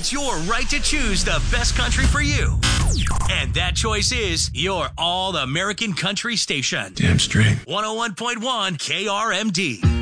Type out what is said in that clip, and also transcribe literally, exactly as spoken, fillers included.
It's your right to choose the best country for you. And that choice is your All American Country station. Damn straight. one oh one point one K R M D.